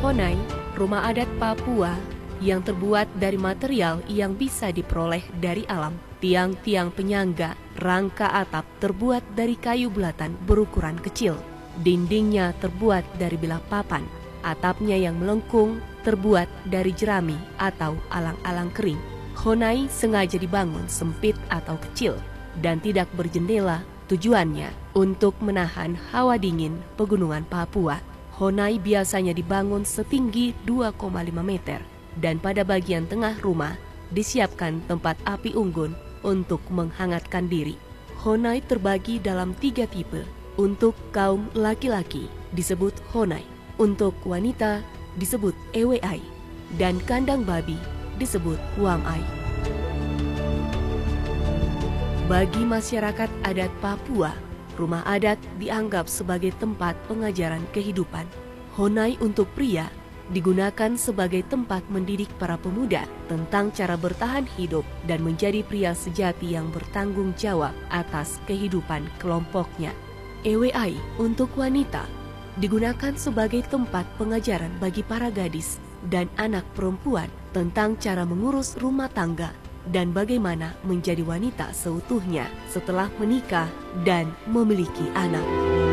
Honai, rumah adat Papua yang terbuat dari material yang bisa diperoleh dari alam. Tiang-tiang penyangga, rangka atap terbuat dari kayu bulatan berukuran kecil. Dindingnya terbuat dari bilah papan. Atapnya yang melengkung terbuat dari jerami atau alang-alang kering. Honai sengaja dibangun sempit atau kecil dan tidak berjendela, tujuannya untuk menahan hawa dingin pegunungan Papua. Honai biasanya dibangun setinggi 2,5 meter dan pada bagian tengah rumah disiapkan tempat api unggun untuk menghangatkan diri. Honai terbagi dalam 3 tipe. Untuk kaum laki-laki disebut Honai, untuk wanita disebut Ewai, dan kandang babi disebut Wamai. Bagi masyarakat adat Papua, rumah adat dianggap sebagai tempat pengajaran kehidupan. Honai untuk pria digunakan sebagai tempat mendidik para pemuda tentang cara bertahan hidup dan menjadi pria sejati yang bertanggung jawab atas kehidupan kelompoknya. Ewai untuk wanita digunakan sebagai tempat pengajaran bagi para gadis dan anak perempuan tentang cara mengurus rumah tangga dan bagaimana menjadi wanita seutuhnya setelah menikah dan memiliki anak.